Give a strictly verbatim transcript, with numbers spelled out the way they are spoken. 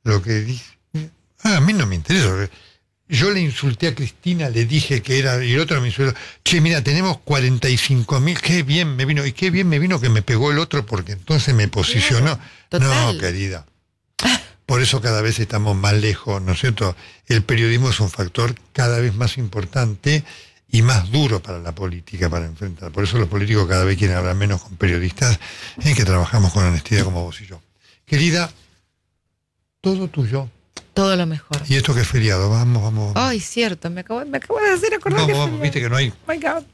lo que dije. Ah, a mí no me interesa. Yo le insulté a Cristina, le dije que era, y el otro me insultó, che, mira, tenemos cuarenta y cinco mil, qué bien me vino, y qué bien me vino que me pegó el otro, porque entonces me posicionó. Claro, no, querida. Por eso cada vez estamos más lejos, ¿no es cierto? El periodismo es un factor cada vez más importante y más duro para la política, para enfrentar. Por eso los políticos cada vez quieren hablar menos con periodistas, en que trabajamos con honestidad como vos y yo. Querida, todo tuyo. Todo lo mejor. Y esto que es feriado, vamos, vamos. Ay, cierto, me acabo, me acabo de hacer acordar Vamos, que es vamos, feriado. viste que no hay. Oh my God.